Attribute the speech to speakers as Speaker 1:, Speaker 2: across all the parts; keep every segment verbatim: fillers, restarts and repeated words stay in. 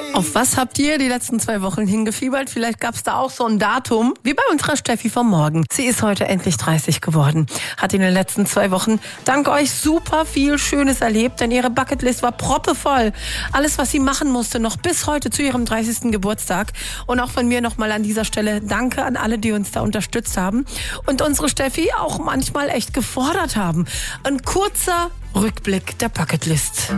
Speaker 1: Auf was habt ihr die letzten zwei Wochen hingefiebert? Vielleicht gab es da auch so ein Datum, wie bei unserer Steffi vom Morgen. Sie ist heute endlich dreißig geworden. Hat in den letzten zwei Wochen dank euch super viel Schönes erlebt, denn ihre Bucketlist war proppevoll. Alles, was sie machen musste, noch bis heute zu ihrem dreißigsten Geburtstag. Und auch von mir nochmal an dieser Stelle Danke an alle, die uns da unterstützt haben. Und unsere Steffi auch manchmal echt gefordert haben. Ein kurzer Rückblick der Bucketlist.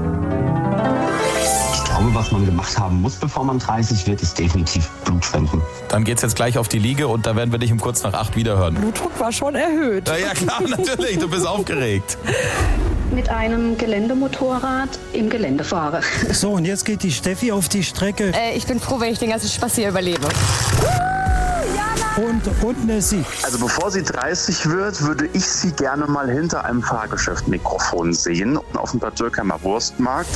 Speaker 2: Ich glaube, was man gemacht haben muss, bevor man dreißig wird, ist definitiv Blutspenden.
Speaker 3: Dann geht's jetzt gleich auf die Liege und da werden wir dich um kurz nach acht wiederhören.
Speaker 4: Blutdruck war schon erhöht.
Speaker 3: Na ja, klar, natürlich, du bist aufgeregt.
Speaker 5: Mit einem Geländemotorrad im Gelände fahre.
Speaker 6: So, und jetzt geht die Steffi auf die Strecke.
Speaker 7: Äh, ich bin froh, wenn ich den ganzen Spaß hier überlebe.
Speaker 6: Und, und Nessie.
Speaker 8: Also bevor sie dreißig wird, würde ich sie gerne mal hinter einem Fahrgeschäft-Mikrofon sehen. Auf dem Bad Dürkheimer Wurstmarkt.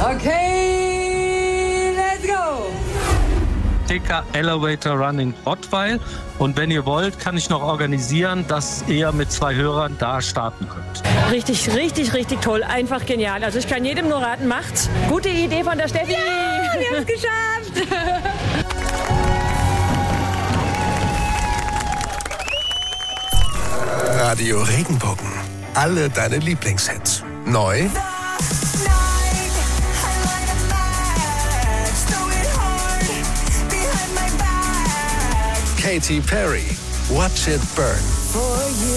Speaker 9: Okay, let's go!
Speaker 10: T K Elevator Run in Rottweil. Und wenn ihr wollt, kann ich noch organisieren, dass ihr mit zwei Hörern da starten könnt.
Speaker 11: Richtig, richtig, richtig toll. Einfach genial. Also ich kann jedem nur raten, macht's. Gute Idee von der Steffi.
Speaker 9: Ja, wir haben es geschafft.
Speaker 12: Radio Regenbogen. Alle deine Lieblingshits. Neu Katy Perry. Watch It Burn.